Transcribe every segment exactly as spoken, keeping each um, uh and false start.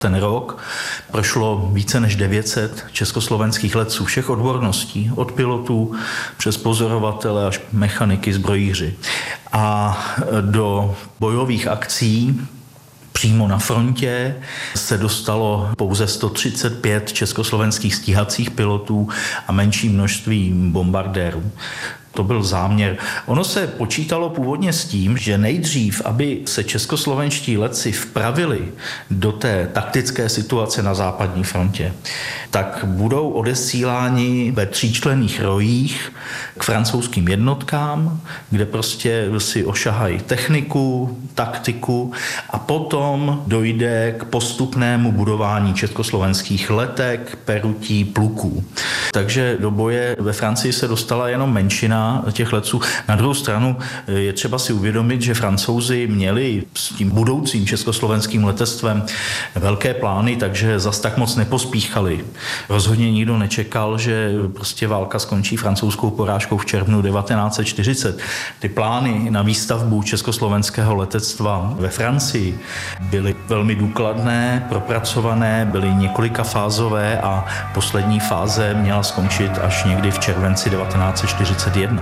Ten rok prošlo více než devět set československých letců všech odborností, od pilotů přes pozorovatele až mechaniky, zbrojíři. A do bojových akcí přímo na frontě se dostalo pouze sto třicet pět československých stíhacích pilotů a menší množství bombardérů. To byl záměr. Ono se počítalo původně s tím, že nejdřív, aby se českoslovenští letci vpravili do té taktické situace na západní frontě, tak budou odesíláni ve tříčlenných rojích k francouzským jednotkám, kde prostě si ošahají techniku, taktiku a potom dojde k postupnému budování československých letek, perutí, pluků. Takže do boje ve Francii se dostala jenom menšina těch letců. Na druhou stranu je třeba si uvědomit, že Francouzi měli s tím budoucím československým letectvem velké plány, takže zas tak moc nepospíchali. Rozhodně nikdo nečekal, že prostě válka skončí francouzskou porážkou v červnu devatenáct set čtyřicet. Ty plány na výstavbu československého letectva ve Francii byly velmi důkladné, propracované, byly několikafázové a poslední fáze měla skončit až někdy v červenci devatenáct set čtyřicet jedna.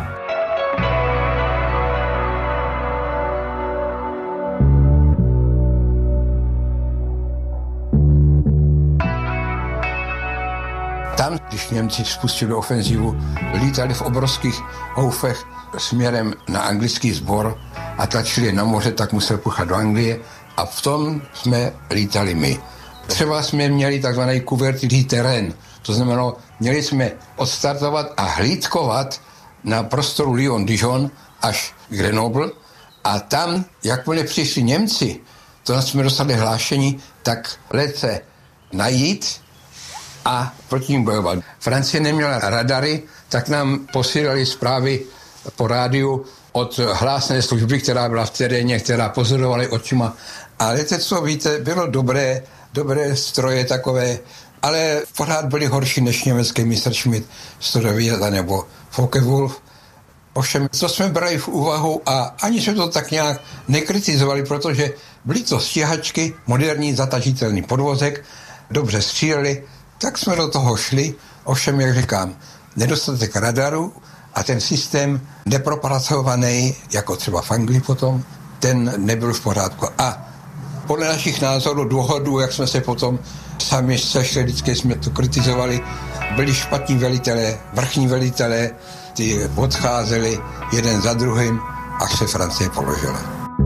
Tam, když Němci spustili ofenzivu, lítali v obrovských houfech směrem na anglický sbor a tlačili na moře, tak musel puchat do Anglie a v tom jsme lítali my. Třeba jsme měli takzvaný kuvertilní terén, to znamená, měli jsme odstartovat a hlídkovat na prostoru Lyon-Dijon až Grenoble a tam, jakmile přišli Němci, to nás jsme dostali hlášení, tak letce najít a proti ním bojovat. Francie neměla radary, tak nám posílali zprávy po rádiu od hlásné služby, která byla v teréně, která pozorovala očima. A letectvo, víte, bylo dobré, dobré stroje takové, ale pořád byly horší než německý Messerschmitt sto devět nebo Focke-Wulf. Ovšem, to jsme brali v úvahu a ani jsme to tak nějak nekritizovali, protože byly to stíhačky, moderní zatažitelný podvozek, dobře stříleli, tak jsme do toho šli. Ovšem, jak říkám, nedostatek radaru a ten systém nepropracovaný, jako třeba v Anglii potom, ten nebyl v pořádku. A podle našich názorů důvodů, jak jsme se potom sami sešli, vždycky jsme to kritizovali, byli špatní velitelé, vrchní velitelé, ty odcházeli jeden za druhým, až se Francie položila.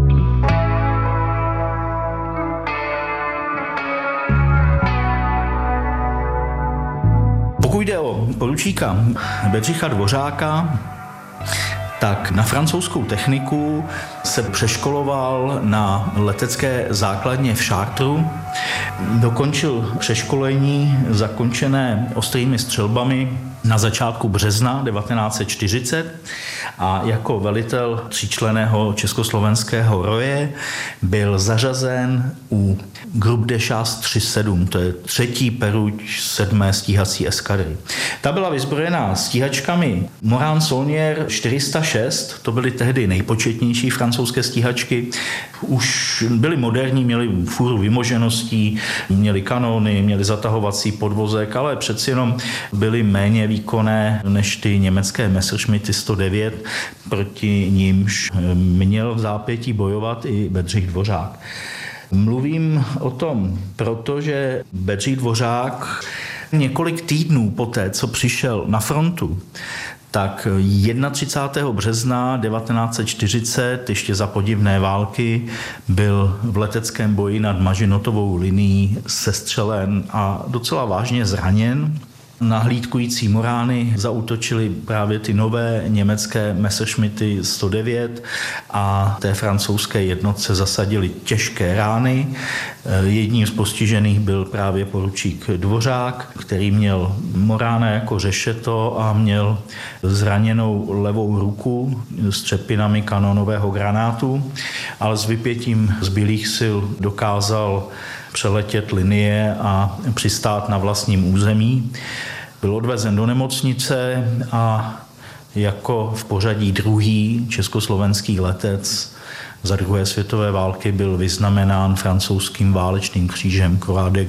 Pokud jde o poručíka Bedřicha Dvořáka, tak na francouzskou techniku se přeškoloval na letecké základně v Chartru. Dokončil přeškolení zakončené ostrými střelbami na začátku března devatenáct set čtyřicet a jako velitel tříčlenného československého roje byl zařazen u Groupe de Chasse tři sedm, to je třetí peruť sedmé stíhací eskadry. Ta byla vyzbrojená stíhačkami Morane Saulnier čtyři sta šest, to byly tehdy nejpočetnější francouzské stíhačky. Už byly moderní, měly fůru vymožeností, měly kanóny, měly zatahovací podvozek, ale přeci jenom byly méně výkonné než ty německé Messerschmitty sto devět, proti nímž měl v zápětí bojovat i Bedřich Dvořák. Mluvím o tom, protože Bedřich Dvořák několik týdnů poté, co přišel na frontu, tak třicátého prvního března devatenáct set čtyřicet, ještě za podivné války, byl v leteckém boji nad Mažinotovou linií sestřelen a docela vážně zraněn. Nahlídkující Morány zaútočili právě ty nové německé Messerschmitty sto devět a té francouzské jednotce zasadili těžké rány. Jedním z postižených byl právě poručík Dvořák, který měl Morána jako řešeto a měl zraněnou levou ruku s třepinami kanonového granátu, ale s vypětím zbylých sil dokázal přeletět linie a přistát na vlastním území. Byl odvezen do nemocnice a jako v pořadí druhý československý letec za druhé světové války byl vyznamenán francouzským válečným křížem Croix de